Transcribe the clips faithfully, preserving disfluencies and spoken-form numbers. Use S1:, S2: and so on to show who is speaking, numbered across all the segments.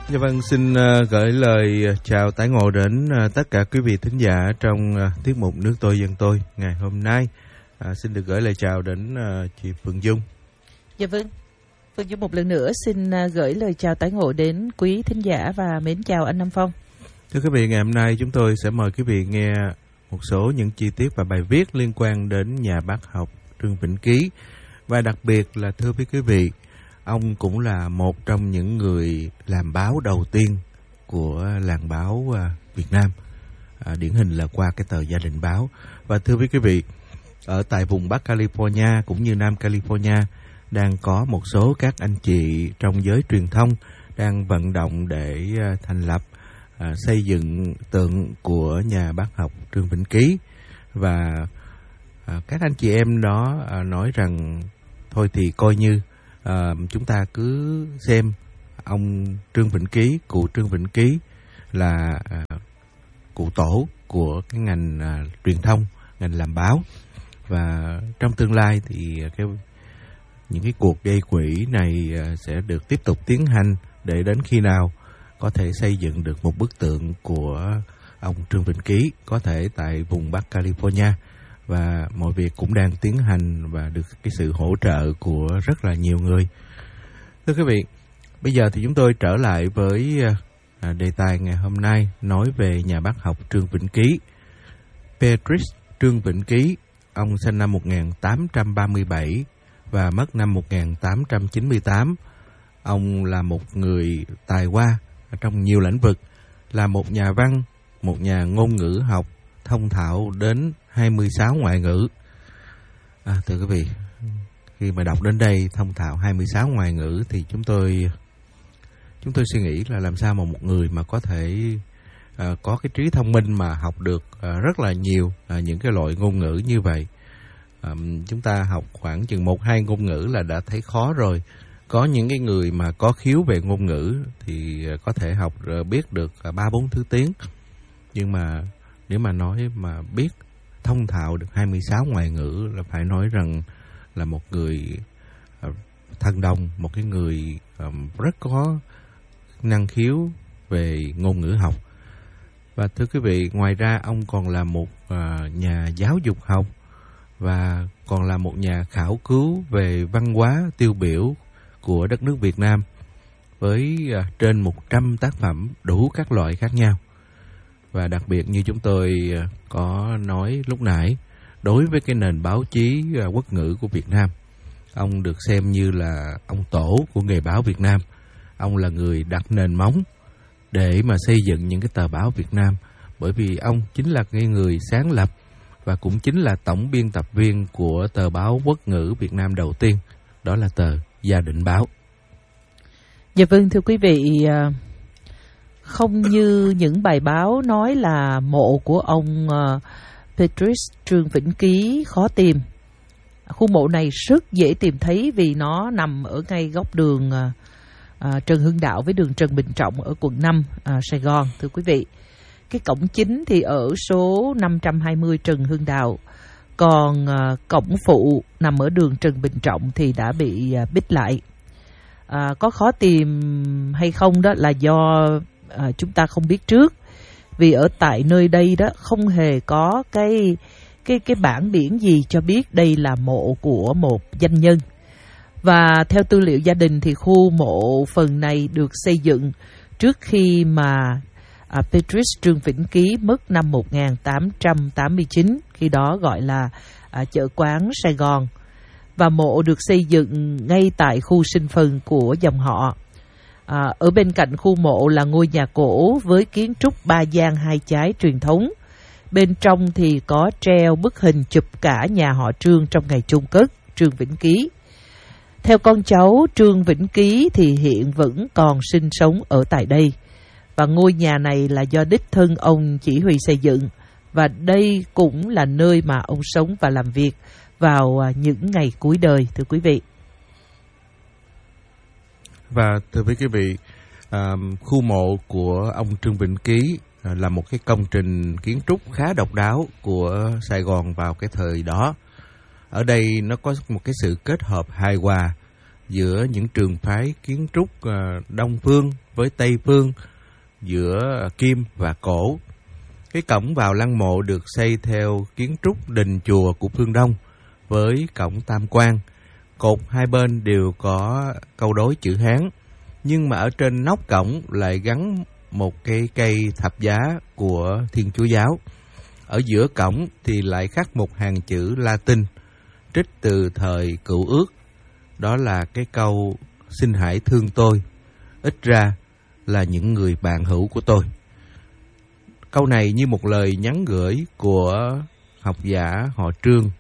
S1: Dạ vâng, xin uh, gửi lời chào tái ngộ đến uh, tất cả quý vị thính giả trong uh, tiết mục Nước Tôi Dân Tôi ngày hôm nay. Uh, xin được gửi lời chào đến uh, chị Phương Dung.
S2: Dạ vâng, Phương Dung một lần nữa xin uh, gửi lời chào tái ngộ đến quý thính giả và mến chào anh Nam Phong.
S1: Thưa quý vị, ngày hôm nay chúng tôi sẽ mời quý vị nghe một số những chi tiết và bài viết liên quan đến nhà bác học Trương Vĩnh Ký. Và đặc biệt là thưa với quý vị, ông cũng là một trong những người làm báo đầu tiên của làng báo Việt Nam, à, điển hình là qua cái tờ Gia Đình Báo. Và thưa với quý vị, ở tại vùng Bắc California cũng như Nam California đang có một số các anh chị trong giới truyền thông đang vận động để thành lập, à, xây dựng tượng của nhà bác học Trương Vĩnh Ký. Và à, các anh chị em đó à, nói rằng thôi thì coi như À, chúng ta cứ xem ông Trương Vĩnh Ký, cụ Trương Vĩnh Ký là à, cụ tổ của cái ngành à, truyền thông, ngành làm báo. Và trong tương lai thì cái, những cái cuộc gây quỹ này à, sẽ được tiếp tục tiến hành để đến khi nào có thể xây dựng được một bức tượng của ông Trương Vĩnh Ký, có thể tại vùng Bắc California. Và mọi việc cũng đang tiến hành và được cái sự hỗ trợ của rất là nhiều người. Thưa quý vị, bây giờ thì chúng tôi trở lại với à, đề tài ngày hôm nay, nói về nhà bác học Trương Vĩnh Ký. Patrice Trương Vĩnh Ký, ông sinh năm một nghìn tám trăm ba mươi bảy và mất năm một nghìn tám trăm chín mươi tám. Ông là một người tài hoa trong nhiều lĩnh vực, là một nhà văn, một nhà ngôn ngữ học, thông thạo đến hai mươi sáu ngoại ngữ. À, thưa quý vị, khi mà đọc đến đây thông thạo hai mươi sáu ngoại ngữ thì chúng tôi chúng tôi suy nghĩ là làm sao mà một người mà có thể à, có cái trí thông minh mà học được à, rất là nhiều à, những cái loại ngôn ngữ như vậy. À, chúng ta học khoảng chừng một hai ngôn ngữ là đã thấy khó rồi. Có những cái người mà có khiếu về ngôn ngữ thì có thể học biết được ba bốn thứ tiếng. Nhưng mà nếu mà nói mà biết thông thạo được hai mươi sáu ngoại ngữ là phải nói rằng là một người uh, thần đồng, một cái người um, rất có năng khiếu về ngôn ngữ học. Và thưa quý vị, ngoài ra ông còn là một uh, nhà giáo dục học và còn là một nhà khảo cứu về văn hóa tiêu biểu của đất nước Việt Nam với uh, trên một trăm tác phẩm đủ các loại khác nhau. Và đặc biệt như chúng tôi có nói lúc nãy, đối với cái nền báo chí quốc ngữ của Việt Nam, ông được xem như là ông tổ của nghề báo Việt Nam. Ông là người đặt nền móng để mà xây dựng những cái tờ báo Việt Nam, bởi vì ông chính là cái người sáng lập và cũng chính là tổng biên tập viên của tờ báo quốc ngữ Việt Nam đầu tiên, đó là tờ Gia Đình Báo.
S2: Dạ vâng, thưa quý vị, không như những bài báo nói là mộ của ông uh, Patrice Trương Vĩnh Ký khó tìm. Khu mộ này rất dễ tìm thấy vì nó nằm ở ngay góc đường uh, uh, Trần Hưng Đạo với đường Trần Bình Trọng ở quận năm, uh, Sài Gòn. Thưa quý vị, cái cổng chính thì ở số năm trăm hai mươi Trần Hưng Đạo, còn uh, cổng phụ nằm ở đường Trần Bình Trọng thì đã bị uh, bít lại. Uh, có khó tìm hay không đó là do À, chúng ta không biết trước, vì ở tại nơi đây đó không hề có cái cái cái bảng biển gì cho biết đây là mộ của một danh nhân. Và theo tư liệu gia đình thì khu mộ phần này được xây dựng trước khi mà à, Patrice Trương Vĩnh Ký mất năm một nghìn tám trăm tám mươi chín, khi đó gọi là à, chợ quán Sài Gòn. Và mộ được xây dựng ngay tại khu sinh phần của dòng họ. À, ở bên cạnh khu mộ là ngôi nhà cổ với kiến trúc ba gian hai chái truyền thống. Bên trong thì có treo bức hình chụp cả nhà họ Trương trong ngày chôn cất Trương Vĩnh Ký. Theo con cháu Trương Vĩnh Ký thì hiện vẫn còn sinh sống ở tại đây. Và ngôi nhà này là do đích thân ông chỉ huy xây dựng. Và đây cũng là nơi mà ông sống và làm việc vào những ngày cuối đời, thưa quý vị.
S1: Và thưa với quý vị, à, khu mộ của ông Trương Vĩnh Ký à, là một cái công trình kiến trúc khá độc đáo của Sài Gòn vào cái thời đó. Ở đây nó có một cái sự kết hợp hài hòa giữa những trường phái kiến trúc à, Đông phương với Tây Phương giữa Kim và Cổ. Cái cổng vào lăng mộ được xây theo kiến trúc đình chùa của phương Đông với cổng tam quan. Cột hai bên đều có câu đối chữ Hán, nhưng mà ở trên nóc cổng lại gắn một cái cây thập giá của Thiên Chúa giáo. Ở giữa cổng thì lại khắc một hàng chữ Latin trích từ thời Cựu Ước, đó là cái câu xin hãy thương tôi, ít ra là những người bạn hữu của tôi. Câu này như một lời nhắn gửi của học giả họ Trương.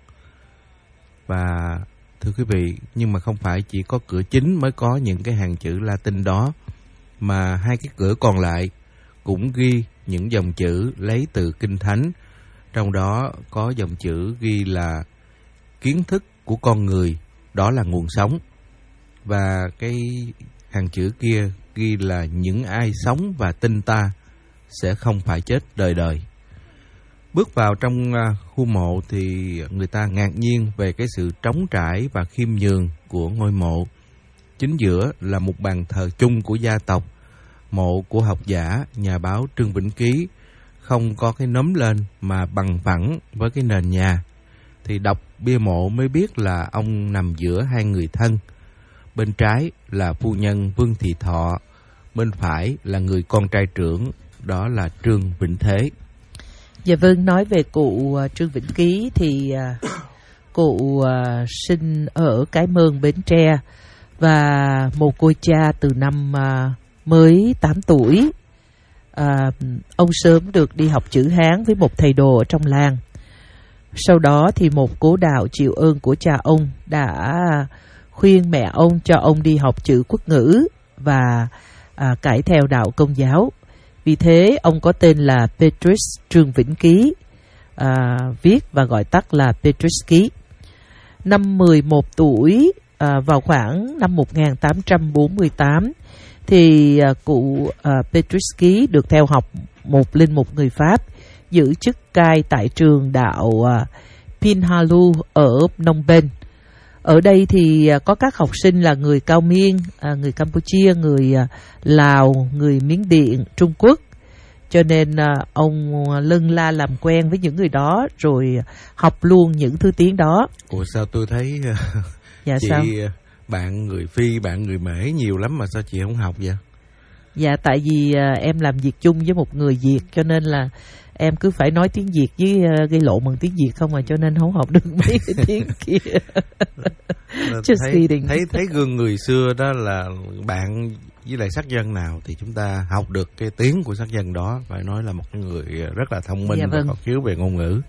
S1: Và thưa quý vị, nhưng mà không phải chỉ có cửa chính mới có những cái hàng chữ Latin đó, mà hai cái cửa còn lại cũng ghi những dòng chữ lấy từ Kinh Thánh. Trong đó có dòng chữ ghi là kiến thức của con người, đó là nguồn sống. Và cái hàng chữ kia ghi là những ai sống và tin ta sẽ không phải chết đời đời. Bước vào trong khu mộ thì người ta ngạc nhiên về cái sự trống trải và khiêm nhường của ngôi mộ. Chính giữa là một bàn thờ chung của gia tộc. Mộ của học giả, nhà báo Trương Vĩnh Ký không có cái nấm lên mà bằng phẳng với cái nền nhà. Thì đọc bia mộ mới biết là ông nằm giữa hai người thân. Bên trái là phu nhân Vương Thị Thọ, bên phải là người con trai trưởng, đó là Trương Vĩnh Thế.
S2: Dạ vâng, nói về cụ uh, Trương Vĩnh Ký thì uh, cụ uh, sinh ở Cái Mơn, Bến Tre và mồ côi cha từ năm uh, mới tám tuổi. Uh, ông sớm được đi học chữ Hán với một thầy đồ ở trong làng. Sau đó thì một cố đạo chịu ơn của cha ông đã khuyên mẹ ông cho ông đi học chữ quốc ngữ và uh, cải theo đạo Công giáo. Vì thế, ông có tên là Petrus Trương Vĩnh Ký, à, viết và gọi tắt là Petrus Ký. Năm mười một tuổi, à, vào khoảng năm một nghìn tám trăm bốn mươi tám, thì à, cụ à, Petrus Ký được theo học một linh mục người Pháp, giữ chức cai tại trường đạo à, Pinhalu ở Phnom Penh. Ở đây thì có các học sinh là người Cao Miên, người Campuchia, người Lào, người Miến Điện, Trung Quốc. Cho nên ông lân la làm quen với những người đó rồi học luôn những thứ tiếng đó.
S1: Ủa sao tôi thấy
S2: dạ,
S1: chị
S2: sao?
S1: bạn người Phi, bạn người Mễ nhiều lắm mà sao chị không học vậy?
S2: Dạ tại vì em làm việc chung với một người Việt cho nên là em cứ phải nói tiếng Việt với uh, gây lộn bằng tiếng Việt không mà cho nên không học được mấy cái tiếng kia. Just
S1: thấy,
S2: kidding.
S1: thấy thấy gương người xưa đó là bạn với lại sắc dân nào thì chúng ta học được cái tiếng của sắc dân đó, phải nói là một người rất là thông minh. Dạ, vâng. Và có khiếu về ngôn ngữ.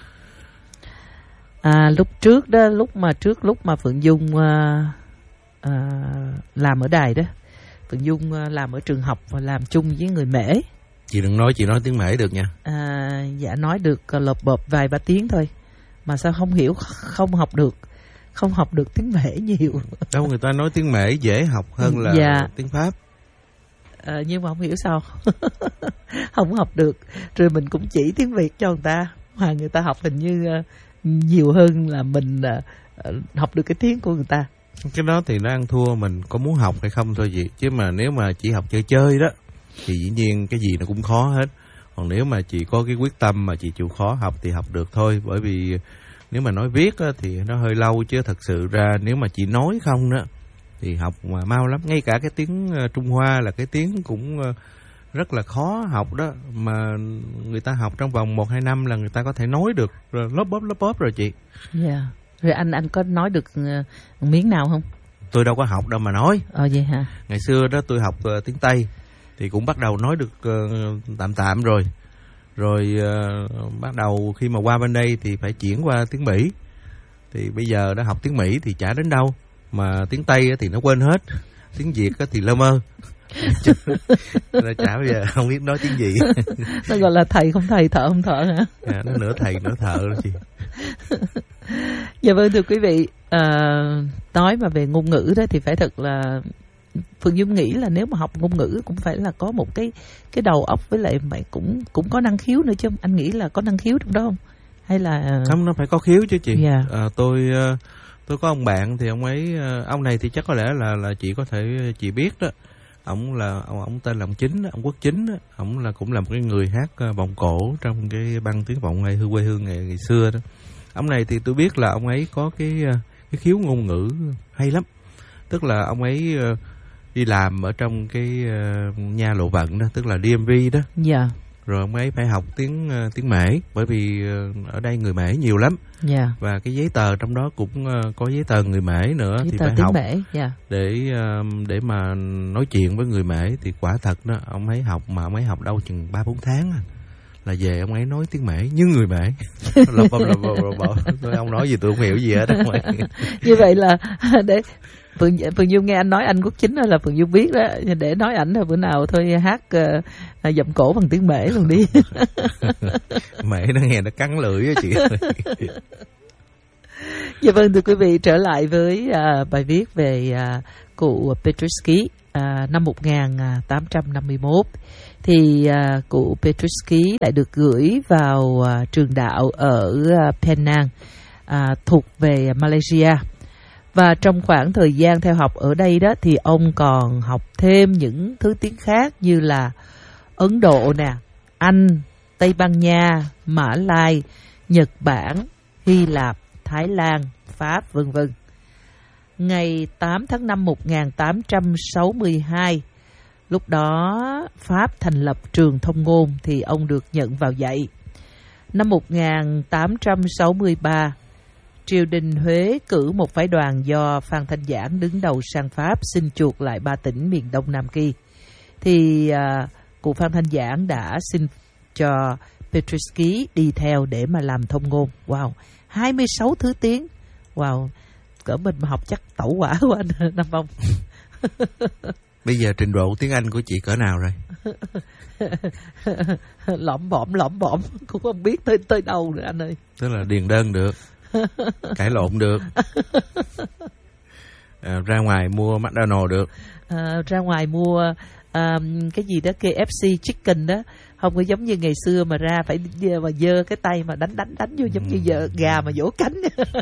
S2: À, lúc trước đó, lúc mà trước lúc mà Phượng Dung uh, uh, làm ở đài đó, Phượng Dung uh, làm ở trường học và làm chung với người Mễ.
S1: Chị đừng nói chị nói tiếng Mễ được nha.
S2: À, dạ nói được lộp bộp vài ba tiếng thôi. Mà sao không hiểu, không học được. Không học được tiếng Mễ nhiều.
S1: Đâu, người ta nói tiếng Mễ dễ học hơn là dạ. tiếng Pháp.
S2: À, nhưng mà không hiểu sao không học được. Rồi mình cũng chỉ tiếng Việt cho người ta, mà người ta học hình như uh, nhiều hơn là mình uh, học được cái tiếng của người ta.
S1: Cái đó thì nó ăn thua mình có muốn học hay không thôi chị. Chứ mà nếu mà chỉ học chơi chơi đó thì dĩ nhiên cái gì nó cũng khó hết. Còn nếu mà chị có cái quyết tâm mà chị chịu khó học thì học được thôi. Bởi vì nếu mà nói viết á, thì nó hơi lâu, chứ thật sự ra nếu mà chị nói không đó thì học mà mau lắm. Ngay cả cái tiếng Trung Hoa là cái tiếng cũng rất là khó học đó, mà người ta học trong vòng một hai năm là người ta có thể nói được rồi, lớp bóp lớp bóp rồi chị.
S2: Dạ. Yeah. Rồi anh anh có nói được uh, miếng nào không?
S1: Tôi đâu có học đâu mà nói.
S2: Ờ vậy hả?
S1: Ngày xưa đó tôi học uh, tiếng Tây thì cũng bắt đầu nói được uh, tạm tạm rồi. Rồi uh, bắt đầu khi mà qua bên đây thì phải chuyển qua tiếng Mỹ. Thì bây giờ đã học tiếng Mỹ thì chả đến đâu. Mà tiếng Tây thì nó quên hết. Tiếng Việt thì lơ mơ. Nó chả bây giờ không biết nói tiếng gì.
S2: Nó gọi là thầy không thầy, thợ không thợ hả?
S1: À, nó nửa thầy nửa thợ đó chị.
S2: Dạ vâng thưa quý vị, à, nói mà về ngôn ngữ đó thì phải thật là Phương Dung nghĩ là nếu mà học ngôn ngữ cũng phải là có một cái cái đầu óc, với lại mày cũng cũng có năng khiếu nữa chứ. Anh nghĩ là có năng khiếu trong đó không? Hay là
S1: không, nó phải có khiếu chứ chị.
S2: Yeah.
S1: À, tôi tôi có ông bạn thì ông ấy, ông này thì chắc có lẽ là là chị có thể chị biết đó. Ông là ông, ông tên là ông Chính, ông Quốc Chính, ông là cũng là một cái người hát vọng cổ trong cái băng tiếng vọng ngày hương quê hương ngày, ngày xưa đó. Ông này thì tôi biết là ông ấy có cái cái khiếu ngôn ngữ hay lắm, tức là ông ấy đi làm ở trong cái nha lộ vận đó, tức là đê em vê đó.
S2: Dạ. Yeah.
S1: Rồi ông ấy phải học tiếng tiếng Mễ, bởi vì ở đây người Mễ nhiều lắm.
S2: Dạ. Yeah.
S1: Và cái giấy tờ trong đó cũng có giấy tờ người Mễ nữa, giấy thì phải học
S2: Mễ. Yeah.
S1: để để mà nói chuyện với người Mễ. Thì quả thật đó, ông ấy học mà ông ấy học đâu chừng ba bốn tháng à, là về ông ấy nói tiếng Mễ như người Mễ. Lộp bộp lộp bộp lộp bộp. Ông nói gì tôi không hiểu gì hết đó.
S2: Như vậy là để Phượng, Phượng Dung nghe anh nói anh Quốc Chính là Phượng Dung biết đó, để nói ảnh là bữa nào thôi hát uh, giọng cổ bằng tiếng Mễ luôn đi.
S1: Mễ nó nghe nó cắn lưỡi á chị.
S2: Dạ vâng, thưa quý vị, trở lại với uh, bài viết về uh, cụ Petritsky uh, năm một nghìn tám trăm năm mươi mốt. Thì uh, cụ Petritsky lại được gửi vào uh, trường đạo ở uh, Penang, uh, thuộc về Malaysia. Và trong khoảng thời gian theo học ở đây đó thì ông còn học thêm những thứ tiếng khác như là Ấn Độ nè, Anh, Tây Ban Nha, Mã Lai, Nhật Bản, Hy Lạp, Thái Lan, Pháp, vân vân. Ngày tám tháng năm một nghìn tám trăm sáu mươi hai, lúc đó Pháp thành lập trường thông ngôn thì ông được nhận vào dạy. Năm một nghìn tám trăm sáu mươi ba, triều đình Huế cử một phái đoàn do Phan Thanh Giảng đứng đầu sang Pháp xin chuộc lại ba tỉnh miền Đông Nam Kỳ. Thì uh, cụ Phan Thanh Giảng đã xin cho Petritsky đi theo để mà làm thông ngôn. Wow, hai mươi sáu thứ tiếng. Wow, cỡ mình mà học chắc tẩu quả của anh Nam Phong.
S1: Bây giờ trình độ tiếng Anh của chị cỡ nào rồi?
S2: Lõm bõm lõm bõm, cũng không biết tới tới đâu nữa anh ơi. Tức
S1: là điền đơn được, cãi lộn được, à, ra ngoài mua McDonald's được,
S2: à, ra ngoài mua à, cái gì đó K F C chicken đó, không có giống như ngày xưa mà ra phải dơ, mà dơ cái tay mà đánh đánh đánh vô giống như vợ gà mà vỗ cánh.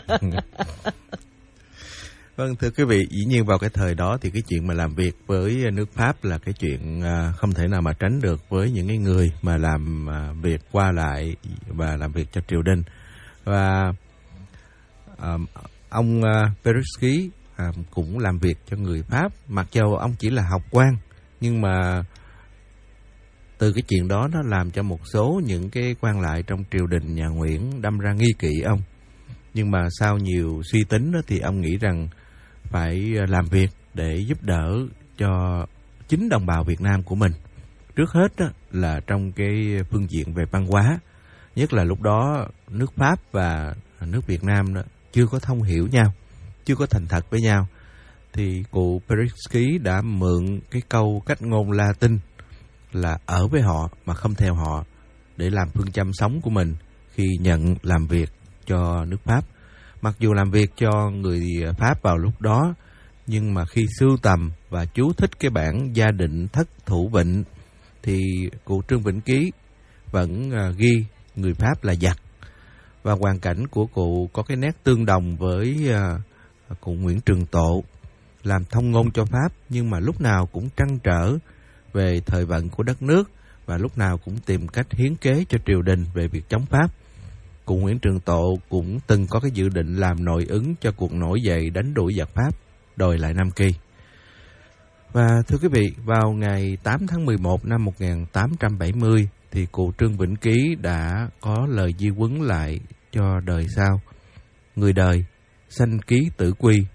S1: Vâng, thưa quý vị, dĩ nhiên vào cái thời đó thì cái chuyện mà làm việc với nước Pháp là cái chuyện không thể nào mà tránh được với những cái người mà làm việc qua lại và làm việc cho triều đình. Và uh, ông uh, Petritsky uh, cũng làm việc cho người Pháp, mặc dù ông chỉ là học quan, nhưng mà từ cái chuyện đó nó làm cho một số những cái quan lại trong triều đình nhà Nguyễn đâm ra nghi kỵ ông. Nhưng mà sau nhiều suy tính đó, thì ông nghĩ rằng phải làm việc để giúp đỡ cho chính đồng bào Việt Nam của mình. Trước hết đó, là trong cái phương diện về văn hóa, nhất là lúc đó nước Pháp và nước Việt Nam đó chưa có thông hiểu nhau, chưa có thành thật với nhau, thì cụ Petritsky đã mượn cái câu cách ngôn Latin là ở với họ mà không theo họ để làm phương châm sống của mình khi nhận làm việc cho nước Pháp. Mặc dù làm việc cho người Pháp vào lúc đó, nhưng mà khi sưu tầm và chú thích cái bản gia định thất thủ vịnh thì cụ Trương Vĩnh Ký vẫn ghi người Pháp là giặc. Và hoàn cảnh của cụ có cái nét tương đồng với uh, cụ Nguyễn Trường Tộ, làm thông ngôn cho Pháp nhưng mà lúc nào cũng trăn trở về thời vận của đất nước và lúc nào cũng tìm cách hiến kế cho triều đình về việc chống Pháp. Cụ Nguyễn Trường Tộ cũng từng có cái dự định làm nội ứng cho cuộc nổi dậy đánh đuổi giặc Pháp, đòi lại Nam Kỳ. Và thưa quý vị, vào ngày tám tháng mười một năm một nghìn tám trăm bảy mươi thì cụ Trương Vĩnh Ký đã có lời di huấn lại cho đời sau. Người đời, sanh ký tử quy.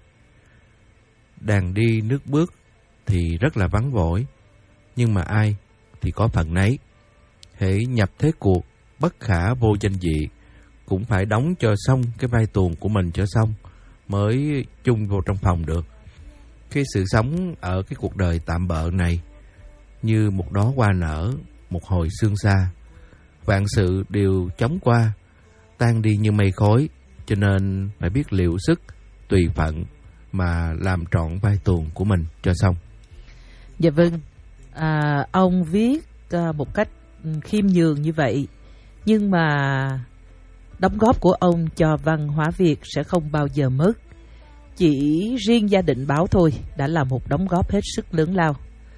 S1: Đàn đi nước bước thì rất là vắng vội, nhưng mà ai thì có phần nấy. Hễ nhập thế cuộc, bất khả vô danh dị, cũng phải đóng cho xong cái vai tuồng của mình cho xong, mới chung vô trong phòng được. Cái sự sống ở cái cuộc đời tạm bợ này như một đóa hoa nở, một hồi sương xa. Vạn sự đều chóng qua, tan đi như mây khói, cho nên phải biết liệu sức, tùy phận mà làm trọn vai tuồng của mình cho xong.
S2: Dạ vâng, à, ông viết à, một cách khiêm nhường như vậy, nhưng mà đóng góp của ông cho văn hóa Việt sẽ không bao giờ mất. Chỉ riêng gia định báo thôi đã là một đóng góp hết sức lớn lao.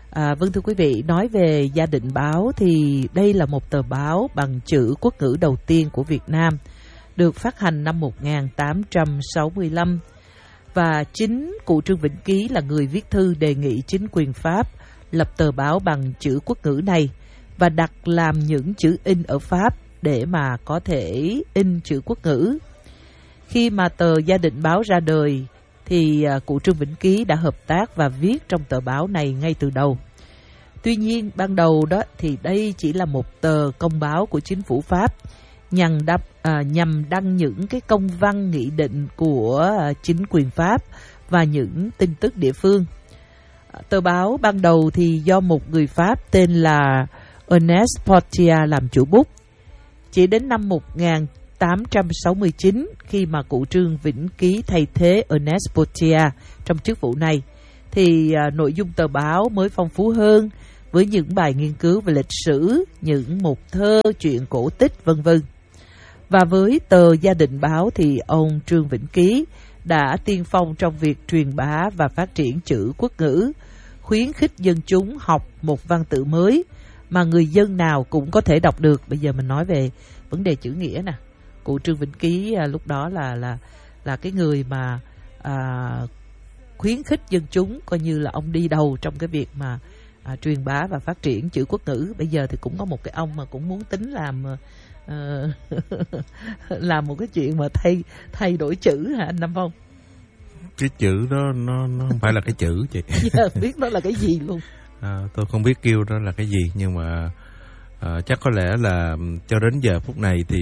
S2: À, vâng thưa quý vị, nói về Gia Định Báo thì đây là một tờ báo bằng chữ quốc ngữ đầu tiên của Việt Nam, được phát hành năm một nghìn tám trăm sáu mươi lăm. Và chính cụ Trương Vĩnh Ký là người viết thư đề nghị chính quyền Pháp lập tờ báo bằng chữ quốc ngữ này và đặt làm những chữ in ở Pháp để mà có thể in chữ quốc ngữ. Khi mà tờ Gia Định Báo ra đời thì cụ Trương Vĩnh Ký đã hợp tác và viết trong tờ báo này ngay từ đầu. Tuy nhiên ban đầu đó thì đây chỉ là một tờ công báo của chính phủ Pháp nhằm, đáp, à, nhằm đăng những cái công văn nghị định của à, chính quyền Pháp và những tin tức địa phương. Tờ báo ban đầu thì do một người Pháp tên là Ernest Portier làm chủ bút. Chỉ đến năm một nghìn tám trăm sáu mươi chín, khi mà cụ Trương Vĩnh Ký thay thế Ernest Portier trong chức vụ này, thì à, nội dung tờ báo mới phong phú hơn với những bài nghiên cứu về lịch sử, những mục thơ, truyện cổ tích, vân vân. Và với tờ Gia Định Báo thì ông Trương Vĩnh Ký đã tiên phong trong việc truyền bá và phát triển chữ quốc ngữ, khuyến khích dân chúng học một văn tự mới mà người dân nào cũng có thể đọc được. Bây giờ mình nói về vấn đề chữ nghĩa nè. Cụ Trương Vĩnh Ký à, lúc đó là là là cái người mà à, khuyến khích dân chúng, coi như là ông đi đầu trong cái việc mà à, truyền bá và phát triển chữ quốc ngữ. Bây giờ thì cũng có một cái ông mà cũng muốn tính làm uh, làm một cái chuyện mà thay thay đổi chữ hả anh Nam Phong?
S1: Cái chữ đó nó nó không phải là cái chữ chị.
S2: Giờ biết nó là cái gì luôn. À,
S1: tôi không biết kêu đó là cái gì, nhưng mà à, chắc có lẽ là cho đến giờ phút này thì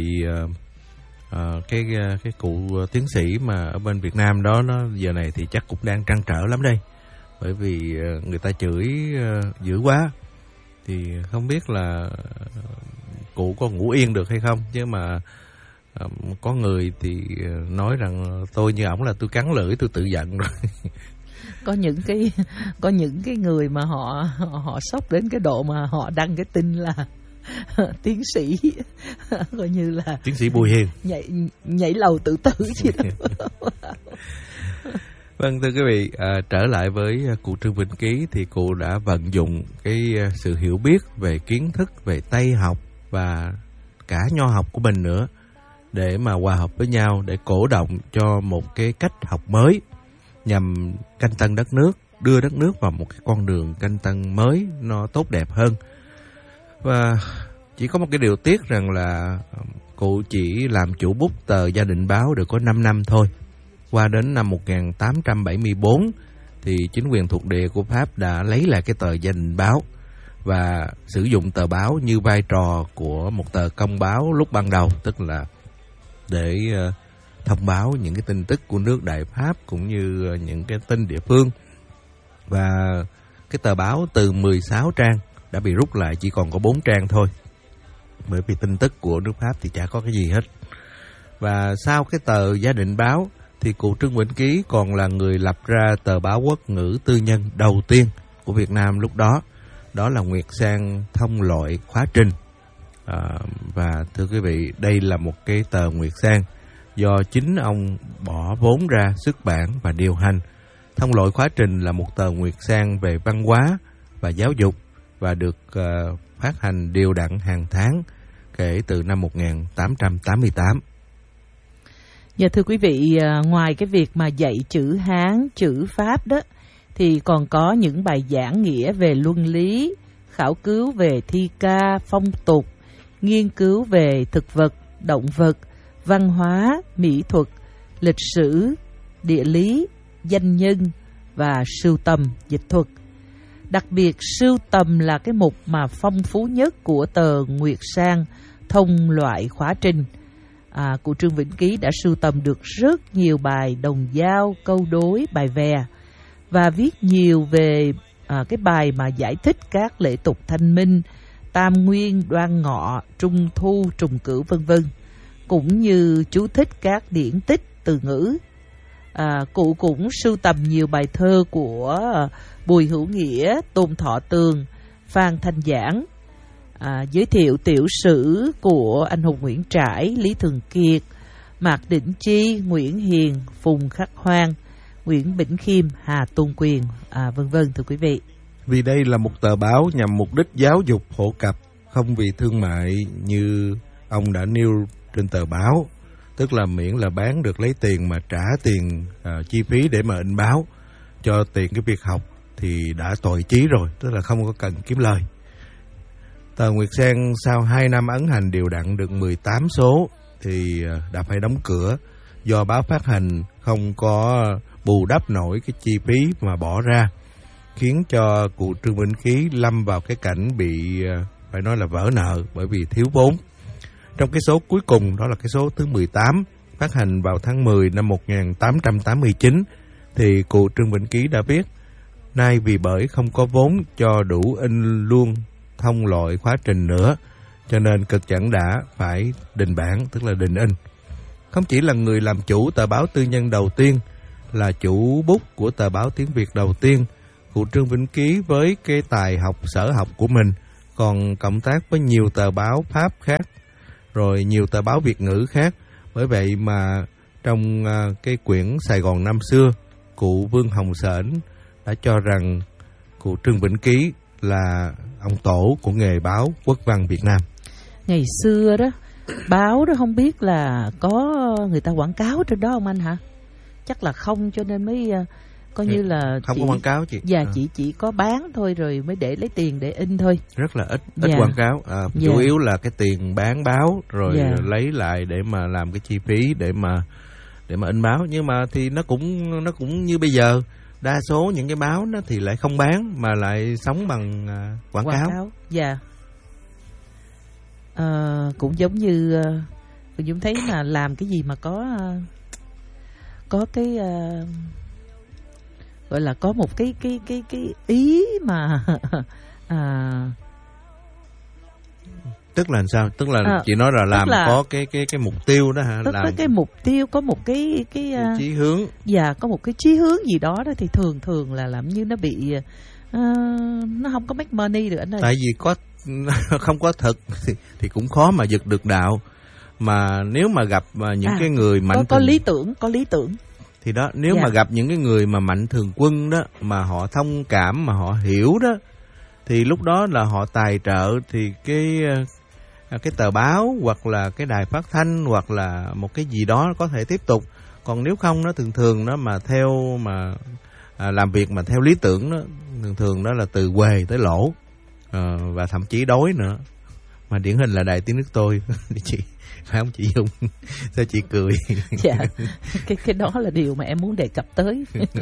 S1: à, cái cái cụ tiến sĩ mà ở bên Việt Nam đó, nó giờ này thì chắc cũng đang trăn trở lắm đây, bởi vì người ta chửi uh, dữ quá, thì không biết là cụ có ngủ yên được hay không. Chứ mà uh, có người thì nói rằng tôi như ổng là tôi cắn lưỡi, tôi tự giận rồi.
S2: Có những cái có những cái người mà họ họ, họ sốc đến cái độ mà họ đăng cái tin là tiến sĩ coi như là
S1: tiến sĩ Bùi Hiền
S2: nhảy nhảy lầu tự tử gì đó.
S1: Vâng thưa quý vị, à, trở lại với cụ Trương Vĩnh Ký thì cụ đã vận dụng cái sự hiểu biết về kiến thức về Tây học và cả Nho học của mình nữa để mà hòa hợp với nhau, để cổ động cho một cái cách học mới nhằm canh tân đất nước, đưa đất nước vào một cái con đường canh tân mới nó tốt đẹp hơn. Và chỉ có một cái điều tiếc rằng là cụ chỉ làm chủ bút tờ Gia Định Báo được có năm năm thôi. Qua đến năm một nghìn tám trăm bảy mươi bốn thì chính quyền thuộc địa của Pháp đã lấy lại cái tờ Gia Định Báo và sử dụng tờ báo như vai trò của một tờ công báo lúc ban đầu, tức là để uh, thông báo những cái tin tức của nước Đại Pháp cũng như uh, những cái tin địa phương. Và cái tờ báo từ mười sáu trang đã bị rút lại chỉ còn có bốn trang thôi, bởi vì tin tức của nước Pháp thì chả có cái gì hết. Và sau cái tờ Gia Định Báo thì cụ Trương Vĩnh Ký còn là người lập ra tờ báo quốc ngữ tư nhân đầu tiên của Việt Nam lúc đó, đó là Nguyệt Sang Thông Loại Khóa Trình. À, và thưa quý vị, đây là một cái tờ Nguyệt Sang do chính ông bỏ vốn ra xuất bản và điều hành. Thông Loại Khóa Trình là một tờ Nguyệt Sang về văn hóa và giáo dục và được uh, phát hành đều đặn hàng tháng kể từ năm một nghìn tám trăm tám mươi tám.
S2: Dạ thưa quý vị, ngoài cái việc mà dạy chữ Hán, chữ Pháp đó, thì còn có những bài giảng nghĩa về luân lý, khảo cứu về thi ca, phong tục, nghiên cứu về thực vật, động vật, văn hóa, mỹ thuật, lịch sử, địa lý, danh nhân và sưu tầm, dịch thuật. Đặc biệt sưu tầm là cái mục mà phong phú nhất của tờ Nguyệt Sang Thông Loại Khóa Trình. À, cụ Trương Vĩnh Ký đã sưu tầm được rất nhiều bài đồng dao, câu đối, bài vè và viết nhiều về à, cái bài mà giải thích các lễ tục Thanh Minh, Tam Nguyên, Đoan Ngọ, Trung Thu, Trùng Cửu vân vân, cũng như chú thích các điển tích từ ngữ. À, cụ cũng sưu tầm nhiều bài thơ của Bùi Hữu Nghĩa, Tôn Thọ Tường, Phan Thanh Giảng, à, giới thiệu tiểu sử của anh hùng Nguyễn Trãi, Lý Thường Kiệt, Mạc Đỉnh Chi, Nguyễn Hiền, Phùng Khắc Hoang, Nguyễn Bỉnh Khiêm, Hà Tôn Quyền, à, vân vân thưa quý vị.
S1: Vì đây là một tờ báo nhằm mục đích giáo dục phổ cập, không vì thương mại như ông đã nêu trên tờ báo. Tức là miễn là bán được lấy tiền mà trả tiền uh, chi phí để mà in báo cho tiền cái việc học thì đã tội chí rồi, tức là không có cần kiếm lời. Tờ Nguyệt Sen sau hai năm ấn hành đều đặn được mười tám số thì uh, đã phải đóng cửa do báo phát hành không có bù đắp nổi cái chi phí mà bỏ ra, khiến cho cụ Trương Vĩnh Ký lâm vào cái cảnh bị uh, phải nói là vỡ nợ bởi vì thiếu vốn. Trong cái số cuối cùng, đó là cái số thứ mười tám, phát hành vào tháng mười năm một nghìn tám trăm tám mươi chín, thì cụ Trương Vĩnh Ký đã viết: nay vì bởi không có vốn cho đủ in luôn thông loại khóa trình nữa, cho nên cực chẳng đã phải định bản, tức là định in. Không chỉ là người làm chủ tờ báo tư nhân đầu tiên, là chủ bút của tờ báo tiếng Việt đầu tiên, cụ Trương Vĩnh Ký với cái tài học sở học của mình còn cộng tác với nhiều tờ báo Pháp khác, rồi nhiều tờ báo Việt ngữ khác. Bởi vậy mà trong uh, cái quyển Sài Gòn năm xưa, cụ Vương Hồng Sển đã cho rằng cụ Trương Vĩnh Ký là ông tổ của nghề báo quốc văn Việt Nam.
S2: Ngày xưa đó, báo đó không biết là có người ta quảng cáo trên đó không anh hả? Chắc là không, cho nên mới uh, coi như là
S1: không
S2: chỉ,
S1: có quảng cáo chị.
S2: Dạ,
S1: à.
S2: chỉ chỉ có bán thôi rồi mới để lấy tiền để in thôi.
S1: Rất là ít ít
S2: dạ.
S1: quảng cáo. À,
S2: dạ.
S1: Chủ yếu là cái tiền bán báo rồi
S2: dạ.
S1: lấy lại để mà làm cái chi phí để mà để mà in báo. Nhưng mà thì nó cũng nó cũng như bây giờ, đa số những cái báo nó thì lại không bán mà lại sống bằng uh, quảng, quảng cáo. cáo.
S2: Dạ. À, cũng giống như uh, mình cũng thấy là làm cái gì mà có uh, có cái uh, gọi là có một cái cái cái cái ý mà à,
S1: tức là sao? Tức là
S2: à,
S1: chị nói là làm
S2: là,
S1: có cái cái cái mục tiêu đó hả?
S2: Tức
S1: làm
S2: với cái mục tiêu có một cái cái,
S1: cái uh, chí hướng.
S2: Dạ, có một cái chí hướng gì đó đó thì thường thường là làm như nó bị uh, nó không có make money được anh ơi.
S1: Tại vì có không có thực thì, thì cũng khó mà giật được đạo. Mà nếu mà gặp những à, cái người mạnh
S2: có, có
S1: thường,
S2: lý tưởng, có lý tưởng
S1: thì đó, nếu
S2: dạ.
S1: mà gặp những cái người mà mạnh thường quân đó, mà họ thông cảm, mà họ hiểu đó, thì lúc đó là họ tài trợ thì cái cái tờ báo hoặc là cái đài phát thanh hoặc là một cái gì đó có thể tiếp tục. Còn nếu không, nó thường thường nó mà theo mà à, làm việc mà theo lý tưởng đó, thường thường đó là từ quề tới lỗ, à, và thậm chí đói nữa. Mà điển hình là Đài Tiếng Nước Tôi chị, phải không chị Dung? Sao chị cười?
S2: Dạ, cái cái đó là điều mà em muốn đề cập tới.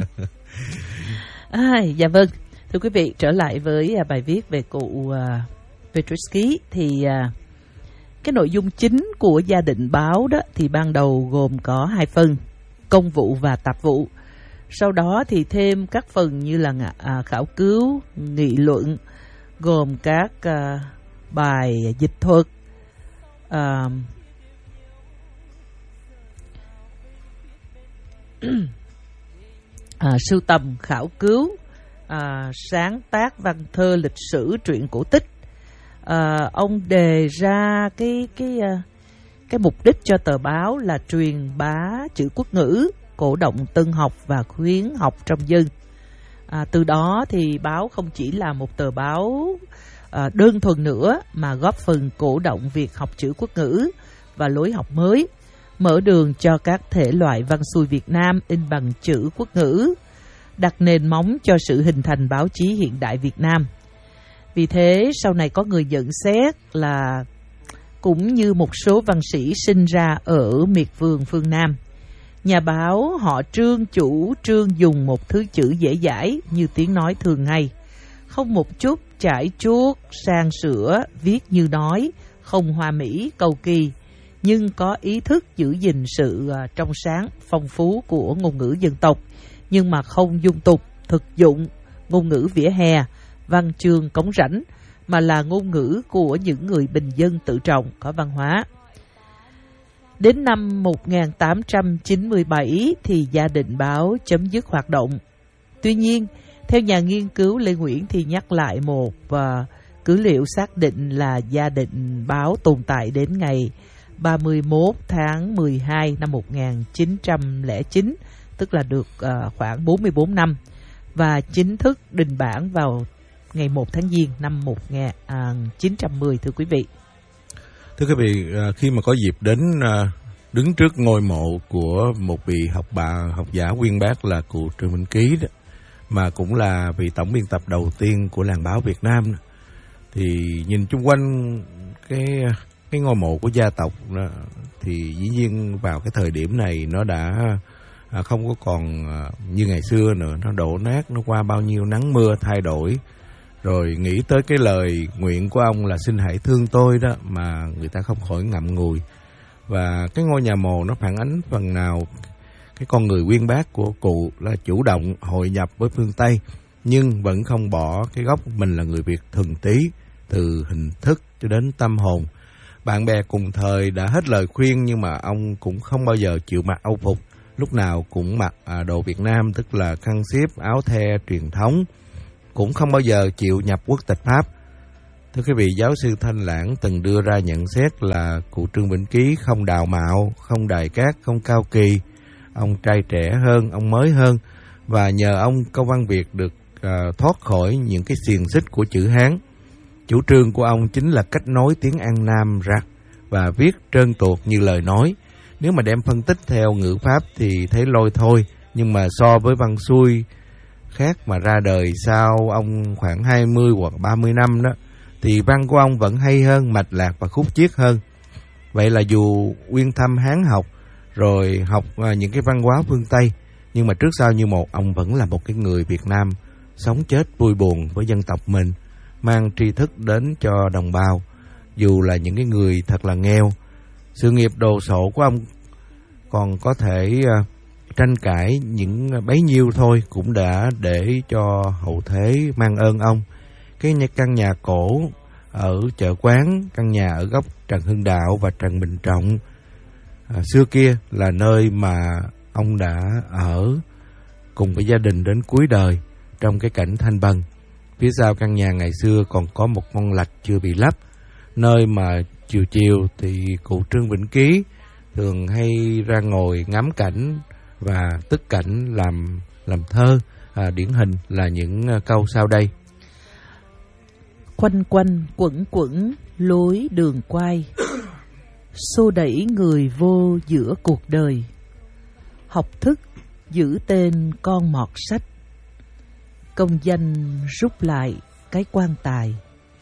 S2: À, dạ vâng, thưa quý vị, trở lại với bài viết về cụ uh, Petritsky thì uh, cái nội dung chính của gia định báo đó thì ban đầu gồm có hai phần: công vụ và tạp vụ. Sau đó thì thêm các phần như là uh, khảo cứu, nghị luận, gồm các uh, bài dịch thuật, uh, à, sưu tầm, khảo cứu, à, sáng tác văn thơ, lịch sử, truyện cổ tích. À, ông đề ra cái cái cái mục đích cho tờ báo là truyền bá chữ quốc ngữ, cổ động tân học và khuyến học trong dân. À, từ đó thì báo không chỉ là một tờ báo à, đơn thuần nữa, mà góp phần cổ động việc học chữ quốc ngữ và lối học mới, mở đường cho các thể loại văn xuôi Việt Nam in bằng chữ quốc ngữ, đặt nền móng cho sự hình thành báo chí hiện đại Việt Nam. Vì thế, sau này có người nhận xét là cũng như một số văn sĩ sinh ra ở miệt vườn phương Nam, nhà báo họ Trương chủ trương dùng một thứ chữ dễ dãi như tiếng nói thường ngày, không một chút chải chuốt, sang sửa, viết như nói, không hoa mỹ, cầu kỳ, nhưng có ý thức giữ gìn sự trong sáng, phong phú của ngôn ngữ dân tộc, nhưng mà không dung tục, thực dụng, ngôn ngữ vỉa hè, văn chương cống rãnh, mà là ngôn ngữ của những người bình dân tự trọng, có văn hóa. Đến năm một nghìn tám trăm chín mươi bảy thì gia định báo chấm dứt hoạt động. Tuy nhiên, theo nhà nghiên cứu Lê Nguyễn thì nhắc lại một uh, cứ liệu xác định là gia định báo tồn tại đến ngày ba mươi mốt tháng mười hai năm một nghìn chín trăm lẻ chín, tức là được uh, khoảng bốn mươi bốn năm, và chính thức đình bản vào ngày một tháng Giêng năm một nghìn chín trăm mười, thưa quý vị.
S1: Thưa quý vị, khi mà có dịp đến đứng trước ngôi mộ của một vị học bà học giả uyên bác là cụ Trương Vĩnh Ký đó, mà cũng là vị tổng biên tập đầu tiên của làng báo Việt Nam đó, thì nhìn chung quanh cái cái ngôi mộ của gia tộc đó, thì dĩ nhiên vào cái thời điểm này nó đã không có còn như ngày xưa nữa, nó đổ nát, nó qua bao nhiêu nắng mưa thay đổi. Rồi nghĩ tới cái lời nguyện của ông là xin hãy thương tôi đó, mà người ta không khỏi ngậm ngùi. Và cái ngôi nhà mồ nó phản ánh phần nào cái con người uyên bác của cụ là chủ động hội nhập với phương Tây, nhưng vẫn không bỏ cái gốc mình là người Việt thuần túy, từ hình thức cho đến tâm hồn. Bạn bè cùng thời đã hết lời khuyên, nhưng mà ông cũng không bao giờ chịu mặc âu phục, lúc nào cũng mặc đồ Việt Nam, tức là khăn xiếp, áo the truyền thống, cũng không bao giờ chịu nhập quốc tịch Pháp. Thưa quý vị, giáo sư Thanh Lãng từng đưa ra nhận xét là cụ Trương Vĩnh Ký không đào mạo, không đài cát, không cao kỳ. Ông trai trẻ hơn, ông mới hơn, và nhờ ông câu văn Việt được uh, thoát khỏi những cái xiềng xích của chữ Hán. Chủ trương của ông chính là cách nối tiếng An Nam rặt và viết trơn tuột như lời nói. Nếu mà đem phân tích theo ngữ pháp thì thấy lôi thôi, nhưng mà so với văn xuôi khác mà ra đời sau ông khoảng hai mươi hoặc ba mươi năm đó, thì văn của ông vẫn hay hơn, mạch lạc và khúc chiết hơn. Vậy là dù uyên thâm Hán học, rồi học những cái văn hóa phương Tây, nhưng mà trước sau như một, ông vẫn là một cái người Việt Nam sống chết vui buồn với dân tộc mình, mang tri thức đến cho đồng bào, dù là những cái người thật là nghèo. Sự nghiệp đồ sộ của ông còn có thể uh, tranh cãi những bấy nhiêu thôi, cũng đã để cho hậu thế mang ơn ông. Cái căn nhà cổ ở chợ Quán, căn nhà ở góc Trần Hưng Đạo và Trần Bình Trọng, à, xưa kia là nơi mà ông đã ở cùng với gia đình đến cuối đời trong cái cảnh thanh bần. Phía sau căn nhà ngày xưa còn có một con lạch chưa bị lắp, nơi mà chiều chiều thì cụ Trương Vĩnh Ký thường hay ra ngồi ngắm cảnh và tức cảnh làm làm thơ. À, điển hình là những câu sau đây:
S2: quanh quanh quẩn quẩn lối đường quay, xô đẩy người vô giữa cuộc đời, học thức giữ tên con mọt sách, công danh rút lại cái quan tài,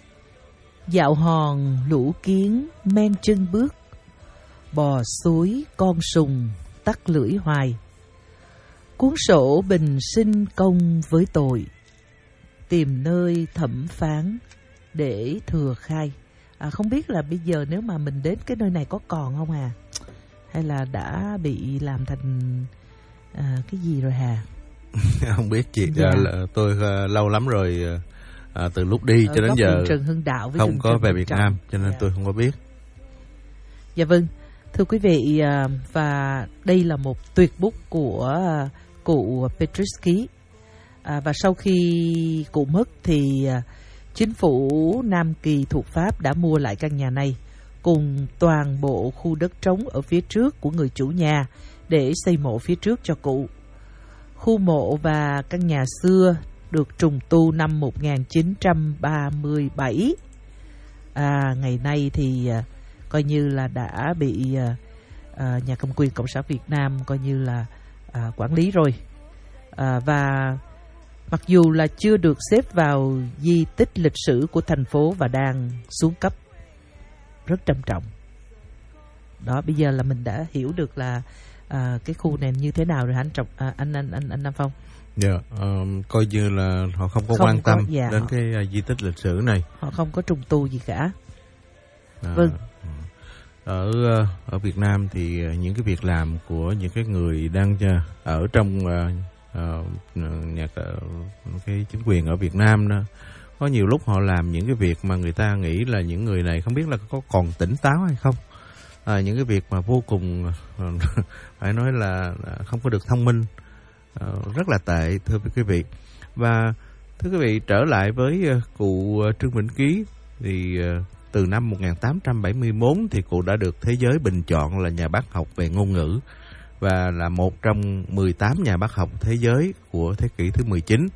S2: dạo hòn lũ kiến men chân bước, bò suối con sùng tắt lưỡi hoài, cuốn sổ bình sinh công với tội, tìm nơi thẩm phán để thừa khai. À, không biết là bây giờ nếu mà mình đến cái nơi này có còn không à, hay là đã bị làm thành à, cái gì rồi hà?
S1: Không biết chị.
S2: Dạ.
S1: Là tôi uh, lâu lắm rồi, uh, từ lúc đi
S2: ở
S1: cho đến giờ
S2: Trần Hưng Đạo với
S1: không có
S2: Trần
S1: về Việt
S2: Trọng.
S1: Nam, cho nên
S2: Dạ.
S1: tôi không có biết.
S2: Dạ vâng, thưa quý vị, à, và đây là một tuyệt bút của à, cụ Petrus Ký. À, và sau khi cụ mất thì à, chính phủ Nam Kỳ thuộc Pháp đã mua lại căn nhà này cùng toàn bộ khu đất trống ở phía trước của người chủ nhà để xây mộ phía trước cho cụ. Khu mộ và căn nhà xưa được trùng tu năm một nghìn chín trăm ba mươi bảy. À, ngày nay thì à, coi như là đã bị à, à, nhà cầm quyền Cộng sản Việt Nam coi như là à, quản lý rồi. À, và mặc dù là chưa được xếp vào di tích lịch sử của thành phố và đang xuống cấp rất trầm trọng. Đó, bây giờ là mình đã hiểu được là à, cái khu này như thế nào rồi anh Trọng, à, anh anh anh anh Nam Phong.
S1: Dạ, yeah, uh, coi như là họ không có
S2: không
S1: quan
S2: có,
S1: tâm
S2: dạ,
S1: đến
S2: họ,
S1: cái uh, di tích lịch sử này.
S2: Họ không có trùng tu gì cả.
S1: À,
S2: vâng.
S1: Ở uh, ở Việt Nam thì uh, những cái việc làm của những cái người đang uh, ở trong uh, uh, nhà uh, cái chính quyền ở Việt Nam đó, có nhiều lúc họ làm những cái việc mà người ta nghĩ là những người này không biết là có còn tỉnh táo hay không. À, những cái việc mà vô cùng uh, phải nói là không có được thông minh, uh, rất là tệ, thưa quý vị. Và thưa quý vị, trở lại với uh, cụ uh, Trương Vĩnh Ký thì uh, từ năm một nghìn tám trăm bảy mươi mốt thì cụ đã được thế giới bình chọn là nhà bác học về ngôn ngữ và là một trong mười tám nhà bác học thế giới của thế kỷ thứ mười chín,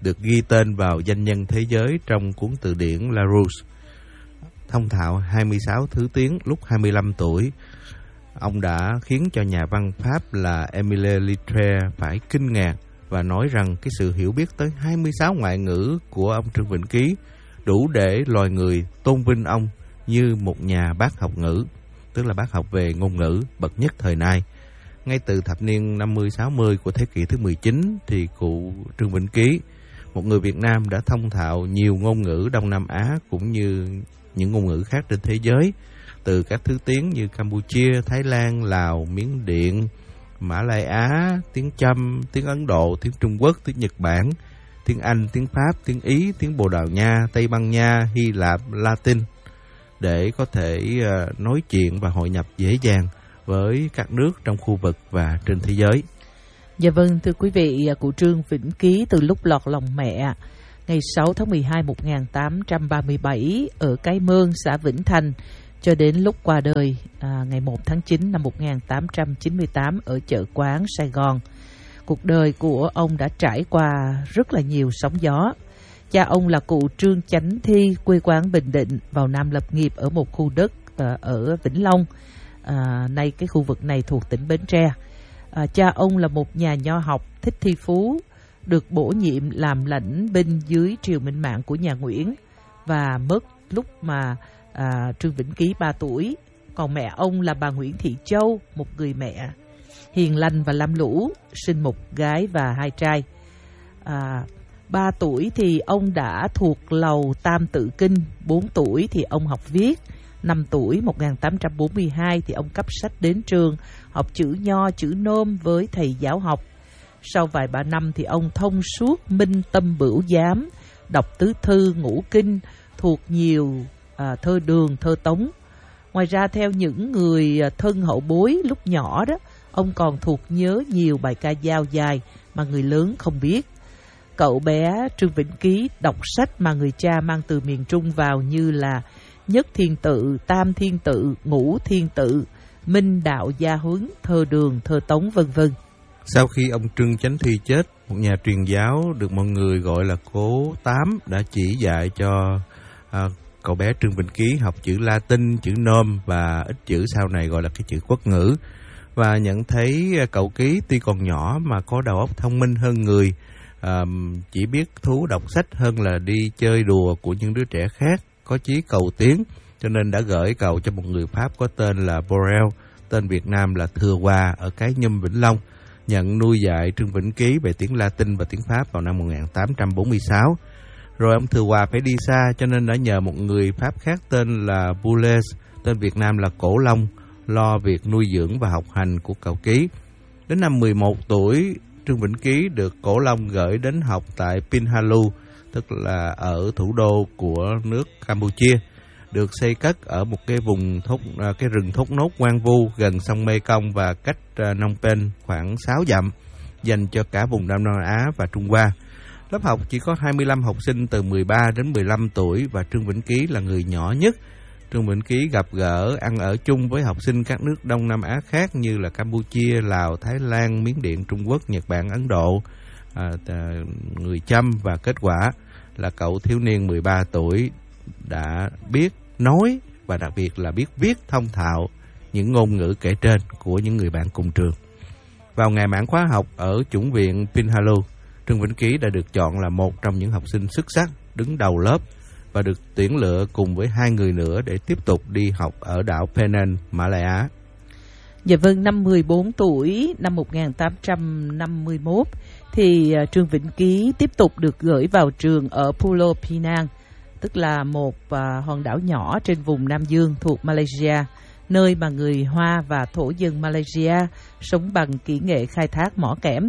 S1: được ghi tên vào danh nhân thế giới trong cuốn từ điển Larousse. Thông thạo hai mươi sáu thứ tiếng lúc hai mươi lăm tuổi, ông đã khiến cho nhà văn Pháp là Émile Littré phải kinh ngạc và nói rằng cái sự hiểu biết tới hai mươi sáu ngoại ngữ của ông Trương Vĩnh Ký đủ để loài người tôn vinh ông như một nhà bác học ngữ, tức là bác học về ngôn ngữ bậc nhất thời nay. Ngay từ thập niên năm mươi sáu mươi của thế kỷ thứ mười chín thì cụ Trương Vĩnh Ký, một người Việt Nam đã thông thạo nhiều ngôn ngữ Đông Nam Á cũng như những ngôn ngữ khác trên thế giới, từ các thứ tiếng như Campuchia, Thái Lan, Lào, Miến Điện, Mã Lai Á, tiếng Chăm, tiếng Ấn Độ, tiếng Trung Quốc, tiếng Nhật Bản, tiếng Anh, tiếng Pháp, tiếng Ý, tiếng Bồ Đào Nha, Tây Ban Nha, Hy Lạp, Latin, để có thể uh, nói chuyện và hội nhập dễ dàng với các nước trong khu vực và trên thế giới.
S2: Dạ vâng, thưa quý vị, cụ Trương Vĩnh Ký từ lúc lọt lòng mẹ ngày sáu tháng mười hai năm một nghìn tám trăm ba mươi bảy ở Cái Mương, xã Vĩnh Thành, cho đến lúc qua đời à, ngày một tháng chín năm một nghìn tám trăm chín mươi tám ở Chợ Quán, Sài Gòn. Cuộc đời của ông đã trải qua rất là nhiều sóng gió. Cha ông là cụ Trương Chánh Thi, quê quán Bình Định, vào Nam lập nghiệp ở một khu đất à, ở Vĩnh Long. À, nay cái khu vực này thuộc tỉnh Bến Tre. À, cha ông là một nhà nho học thích thi phú, được bổ nhiệm làm lãnh binh dưới triều Minh Mạng của nhà Nguyễn và mất lúc mà à, Trương Vĩnh Ký ba tuổi. Còn mẹ ông là bà Nguyễn Thị Châu, một người mẹ hiền lành và lam lũ, sinh một gái và hai trai. À, ba tuổi thì ông đã thuộc lầu Tam Tự Kinh, bốn tuổi thì ông học viết, năm tuổi một nghìn tám trăm bốn mươi hai thì ông cấp sách đến trường học chữ nho, chữ nôm với thầy giáo học. Sau vài ba năm thì ông thông suốt minh tâm bửu giám, đọc tứ thư, ngũ kinh, thuộc nhiều à, thơ Đường, thơ Tống. Ngoài ra theo những người thân hậu bối lúc nhỏ đó, ông còn thuộc nhớ nhiều bài ca dao dài mà người lớn không biết. Cậu bé Trương Vĩnh Ký đọc sách mà người cha mang từ miền Trung vào như là Nhất Thiên Tự, Tam Thiên Tự, Ngũ Thiên Tự, Minh Đạo Gia Huấn, thơ Đường, thơ Tống, vân vân.
S1: Sau khi ông Trương Chánh Thi chết, một nhà truyền giáo được mọi người gọi là Cố Tám đã chỉ dạy cho à, cậu bé Trương Vĩnh Ký học chữ Latin, chữ Nôm và ít chữ sau này gọi là cái chữ quốc ngữ. Và nhận thấy cậu Ký tuy còn nhỏ mà có đầu óc thông minh hơn người, à, chỉ biết thú đọc sách hơn là đi chơi đùa của những đứa trẻ khác, có chí cầu tiến, cho nên đã gửi cậu cho một người Pháp có tên là Borel, tên Việt Nam là Thừa Hòa ở Cái Nhum, Vĩnh Long, nhận nuôi dạy Trương Vĩnh Ký về tiếng Latin và tiếng Pháp vào năm một nghìn tám trăm bốn mươi sáu. Rồi ông Thừa Hòa phải đi xa cho nên đã nhờ một người Pháp khác tên là Boulez, tên Việt Nam là Cổ Long, lo việc nuôi dưỡng và học hành của cậu Ký. Đến năm mười một tuổi, Trương Vĩnh Ký được Cổ Long gửi đến học tại Pinhalu, tức là ở thủ đô của nước Campuchia, được xây cất ở một cái vùng thốt, cái rừng thốt nốt hoang vu gần sông Mekong và cách Phnom Penh khoảng sáu dặm, dành cho cả vùng Đông Nam Á và Trung Hoa. Lớp học chỉ có hai mươi lăm học sinh từ mười ba đến mười lăm tuổi và Trương Vĩnh Ký là người nhỏ nhất. Trương Vĩnh Ký gặp gỡ, ăn ở chung với học sinh các nước Đông Nam Á khác như là Campuchia, Lào, Thái Lan, Miến Điện, Trung Quốc, Nhật Bản, Ấn Độ, à, người Chăm, và kết quả là cậu thiếu niên mười ba tuổi đã biết nói và đặc biệt là biết viết thông thạo những ngôn ngữ kể trên của những người bạn cùng trường. Vào ngày mãn khóa học ở chủng viện Pinhalu, Trương Vĩnh Ký đã được chọn là một trong những học sinh xuất sắc đứng đầu lớp và được tuyển lựa cùng với hai người nữa để tiếp tục đi học ở đảo Penang, Mã Lai Á.
S2: Dạ vâng, năm mười bốn tuổi, năm một nghìn tám trăm năm mươi mốt, thì uh, Trương Vĩnh Ký tiếp tục được gửi vào trường ở Pulau Pinang, tức là một uh, hòn đảo nhỏ trên vùng Nam Dương thuộc Malaysia, nơi mà người Hoa và thổ dân Malaysia sống bằng kỹ nghệ khai thác mỏ kẽm.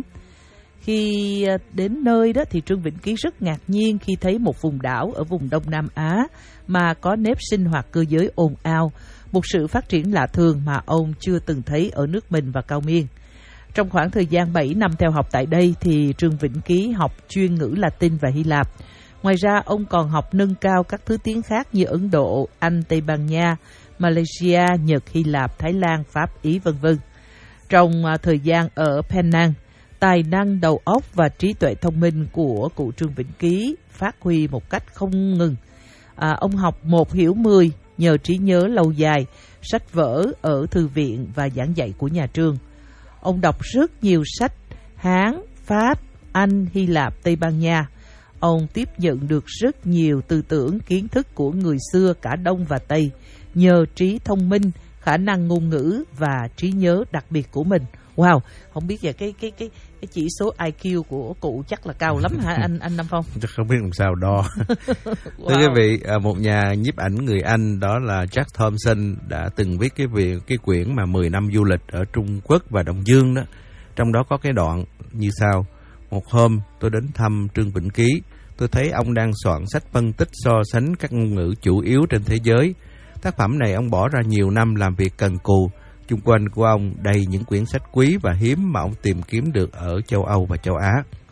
S2: Khi đến nơi đó thì Trương Vĩnh Ký rất ngạc nhiên khi thấy một vùng đảo ở vùng Đông Nam Á mà có nếp sinh hoạt cơ giới ồn ào, một sự phát triển lạ thường mà ông chưa từng thấy ở nước mình và Cao Miên. Trong khoảng thời gian bảy năm theo học tại đây thì Trương Vĩnh Ký học chuyên ngữ Latin và Hy Lạp. Ngoài ra ông còn học nâng cao các thứ tiếng khác như Ấn Độ, Anh, Tây Ban Nha, Malaysia, Nhật, Hy Lạp, Thái Lan, Pháp, Ý, vân vân. Trong uh, thời gian ở Penang, tài năng đầu óc và trí tuệ thông minh của cụ Trương Vĩnh Ký phát huy một cách không ngừng. À, ông học một hiểu mười nhờ trí nhớ lâu dài, sách vở ở thư viện và giảng dạy của nhà trường. Ông đọc rất nhiều sách Hán, Pháp, Anh, Hy Lạp, Tây Ban Nha. Ông tiếp nhận được rất nhiều tư tưởng, kiến thức của người xưa cả Đông và Tây nhờ trí thông minh, khả năng ngôn ngữ và trí nhớ đặc biệt của mình. Wow, không biết về cái cái cái cái chỉ số I Q của cụ chắc là cao lắm hả anh anh Nam Phong?
S1: Chắc không biết làm sao đo.
S2: Wow.
S1: Thưa quý vị, một nhà nhiếp ảnh người Anh đó là Jack Thompson đã từng viết cái việc cái quyển mà mười năm du lịch ở Trung Quốc và Đông Dương đó. Trong đó có cái đoạn như sau: một hôm tôi đến thăm Trương Vĩnh Ký, tôi thấy ông đang soạn sách phân tích so sánh các ngôn ngữ chủ yếu trên thế giới. Tác phẩm này ông bỏ ra nhiều năm làm việc cần cù. Chung quanh của ông đầy những quyển sách quý và hiếm mà ông tìm kiếm được ở châu Âu và châu Á.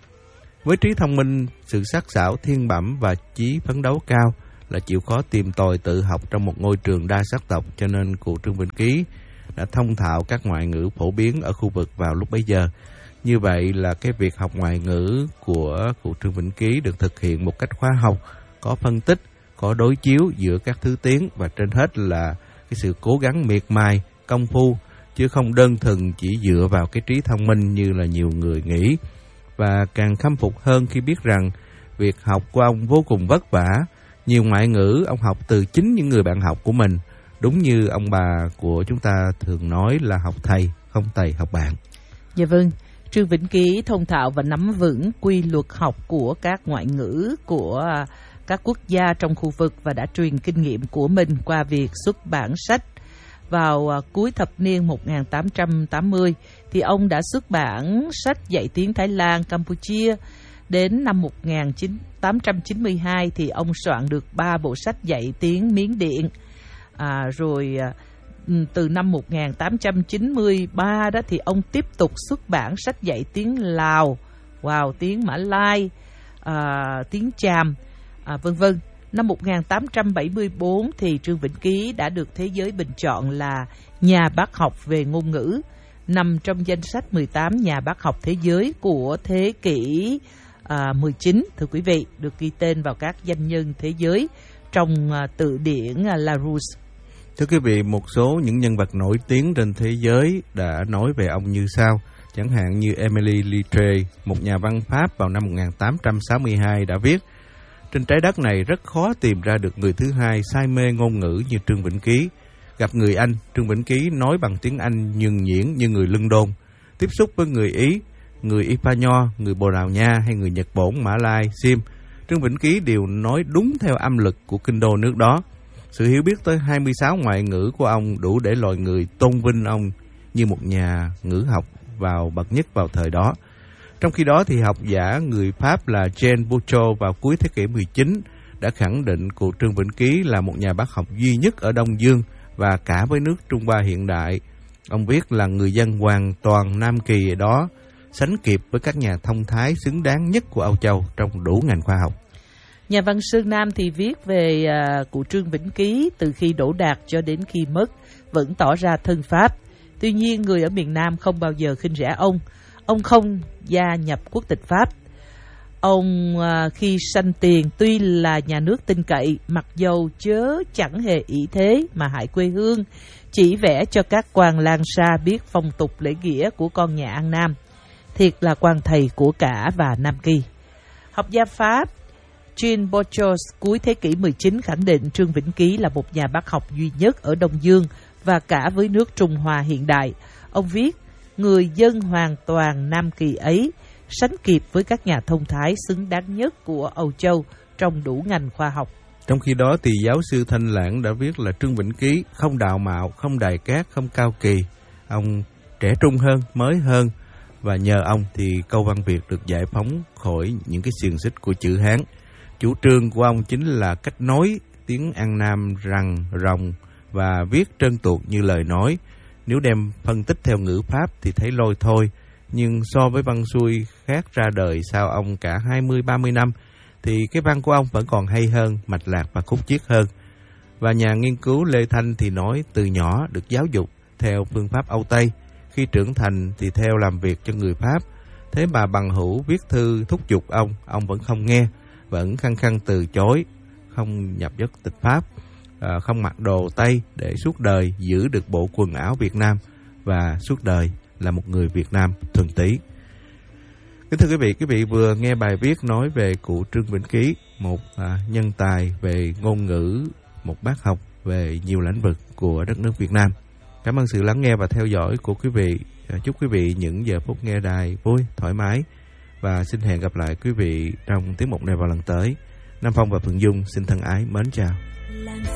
S1: Với trí thông minh, sự sắc sảo thiên bẩm và chí phấn đấu cao là chịu khó tìm tòi tự học trong một ngôi trường đa sắc tộc, cho nên cụ Trương Vĩnh Ký đã thông thạo các ngoại ngữ phổ biến ở khu vực vào lúc bấy giờ. Như vậy là cái việc học ngoại ngữ của cụ Trương Vĩnh Ký được thực hiện một cách khoa học, có phân tích, có đối chiếu giữa các thứ tiếng và trên hết là cái sự cố gắng miệt mài, công phu, chứ không đơn thuần chỉ dựa vào cái trí thông minh như là nhiều người nghĩ. Và càng khâm phục hơn khi biết rằng việc học của ông vô cùng vất vả. Nhiều ngoại ngữ ông học từ chính những người bạn học của mình. Đúng như ông bà của chúng ta thường nói là học thầy, không thầy học bạn.
S2: Dạ vâng, Trương Vĩnh Ký thông thạo và nắm vững quy luật học của các ngoại ngữ của các quốc gia trong khu vực và đã truyền kinh nghiệm của mình qua việc xuất bản sách. Vào cuối thập niên một nghìn tám trăm tám mươi thì ông đã xuất bản sách dạy tiếng Thái Lan, Campuchia. Đến năm một nghìn tám trăm chín mươi hai thì ông soạn được ba bộ sách dạy tiếng Miến Điện. À, rồi từ năm một nghìn tám trăm chín mươi ba đó thì ông tiếp tục xuất bản sách dạy tiếng Lào, wow, tiếng Mã Lai, à, tiếng Chàm, à, vân vân. Năm một nghìn tám trăm bảy mươi tư thì Trương Vĩnh Ký đã được thế giới bình chọn là nhà bác học về ngôn ngữ, nằm trong danh sách mười tám nhà bác học thế giới của thế kỷ à, mười chín, thưa quý vị, được ghi tên vào các danh nhân thế giới trong à, từ điển à, Larousse.
S1: Thưa quý vị, một số những nhân vật nổi tiếng trên thế giới đã nói về ông như sau. Chẳng hạn như Émile Littré, một nhà văn Pháp vào năm một nghìn tám trăm sáu mươi hai đã viết: trên trái đất này rất khó tìm ra được người thứ hai say mê ngôn ngữ như Trương Vĩnh Ký. Gặp người Anh, Trương Vĩnh Ký nói bằng tiếng Anh nhuần nhuyễn như người London. Tiếp xúc với người Ý, người Ipanho, người Bồ Đào Nha hay người Nhật Bản, Mã Lai, Sim, Trương Vĩnh Ký đều nói đúng theo âm lực của kinh đô nước đó. Sự hiểu biết tới hai mươi sáu ngoại ngữ của ông đủ để loài người tôn vinh ông như một nhà ngữ học vào bậc nhất vào thời đó. Trong khi đó thì học giả người Pháp là Jean Bouchot vào cuối thế kỷ mười chín đã khẳng định cụ Trương Vĩnh Ký là một nhà bác học duy nhất ở Đông Dương và cả với nước Trung Hoa hiện đại. Ông viết là người dân hoàn toàn Nam Kỳ đó sánh kịp với các nhà thông thái xứng đáng nhất của Âu Châu trong đủ ngành khoa học.
S2: Nhà văn Sơn Nam thì viết về uh, cụ Trương Vĩnh Ký từ khi đỗ đạt cho đến khi mất vẫn tỏ ra thân Pháp. Tuy nhiên người ở miền Nam không bao giờ khinh rẻ ông. Ông không gia nhập quốc tịch Pháp. Ông uh, khi sanh tiền tuy là nhà nước tin cậy, mặc dầu chớ chẳng hề ý thế mà hại quê hương, chỉ vẽ cho các quan lang sa biết phong tục lễ nghĩa của con nhà An Nam. Thiệt là quan thầy của cả và Nam Kỳ. Học gia Pháp Jean Bouchot cuối thế kỷ mười chín khẳng định Trương Vĩnh Ký là một nhà bác học duy nhất ở Đông Dương và cả với nước Trung Hoa hiện đại. Ông viết, người dân hoàn toàn Nam Kỳ ấy sánh kịp với các nhà thông thái xứng đáng nhất của Âu Châu trong đủ ngành khoa học.
S1: Trong khi đó thì giáo sư Thanh Lãng đã viết là Trương Vĩnh Ký không đạo mạo, không đài cát, không cao kỳ. Ông trẻ trung hơn, mới hơn, và nhờ ông thì câu văn Việt được giải phóng khỏi những cái xiềng xích của chữ Hán. Chủ trương của ông chính là cách nói tiếng An Nam rằng, ròng và viết trơn tuột như lời nói. Nếu đem phân tích theo ngữ Pháp thì thấy lôi thôi, nhưng so với văn xuôi khác ra đời sau ông cả hai mươi ba mươi năm thì cái văn của ông vẫn còn hay hơn, mạch lạc và khúc chiết hơn. Và nhà nghiên cứu Lê Thanh thì nói từ nhỏ được giáo dục theo phương pháp Âu Tây, khi trưởng thành thì theo làm việc cho người Pháp. Thế mà bằng hữu viết thư thúc giục ông, ông vẫn không nghe, vẫn khăng khăng từ chối, không nhập nhất tịch Pháp, à, không mặc đồ Tây để suốt đời giữ được bộ quần áo Việt Nam và suốt đời là một người Việt Nam thuần túy. Kính thưa quý vị, quý vị vừa nghe bài viết nói về cụ Trương Vĩnh Ký, một à, nhân tài về ngôn ngữ, một bác học về nhiều lĩnh vực của đất nước Việt Nam. Cảm ơn sự lắng nghe và theo dõi của quý vị. Chúc quý vị những giờ phút nghe đài vui, thoải mái và xin hẹn gặp lại quý vị trong tiết mục này vào lần tới. Nam Phong và Phượng Dung xin thân ái mến chào.